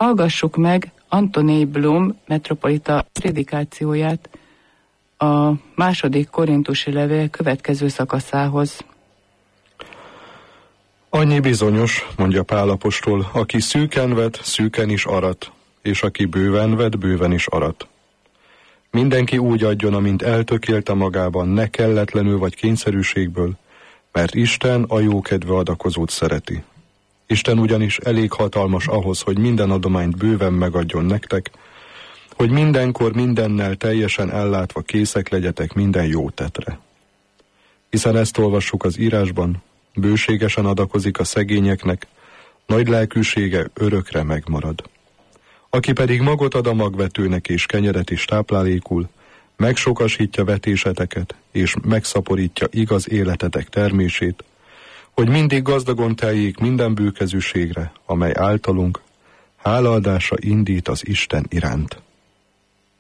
Hallgassuk meg Antoni Blum metropolita prédikációját a második korintusi levél következő szakaszához. Annyi bizonyos, mondja Pál apostol, aki szűken vet, szűken is arat, és aki bőven vet, bőven is arat. Mindenki úgy adjon, amint eltökélte magában, ne kelletlenül vagy kényszerűségből, mert Isten a jókedve adakozót szereti. Isten ugyanis elég hatalmas ahhoz, hogy minden adományt bőven megadjon nektek, hogy mindenkor mindennel teljesen ellátva készek legyetek minden jó tetre. Hiszen ezt olvassuk az írásban, bőségesen adakozik a szegényeknek, nagy lelkűsége örökre megmarad. Aki pedig magot ad a magvetőnek és kenyeret is táplálékul, megsokasítja vetéseteket, és megszaporítja igaz életetek termését, hogy mindig gazdagon teljék minden bűkezűségre, amely általunk hálaadása indít az Isten iránt.